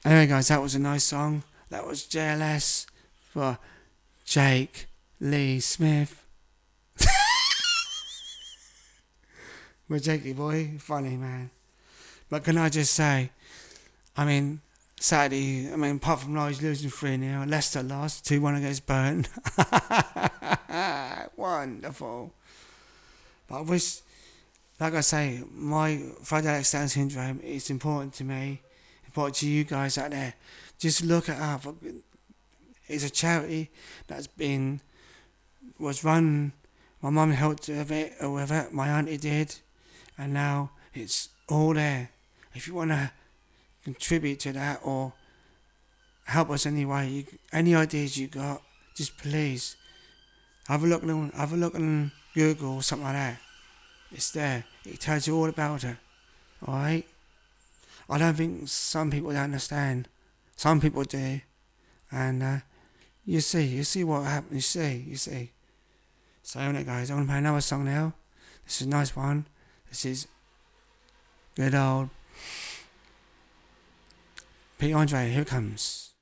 Anyway, guys, that was a nice song. That was JLS for Jake Lee Smith. But Jakey boy, funny man. But can I just say, Saturday, apart from Norwich losing 3-0, Leicester lost 2-1 against Burn. Wonderful. But I wish, like I say, my Friedreich Down syndrome is important to me, important to you guys out there. Just look it up. It's a charity was run. My mum helped with it, my auntie did, and now it's all there. If you want to contribute to that or help us anyway, any ideas you got, just please have a look on Google or something like that. It's there. It tells you all about it. Alright? I don't think some people don't understand. Some people do. And you see what happens. You see. So anyway, guys, I'm going to play another song now. This is a nice one. This is good old Pete Andre. Here it comes.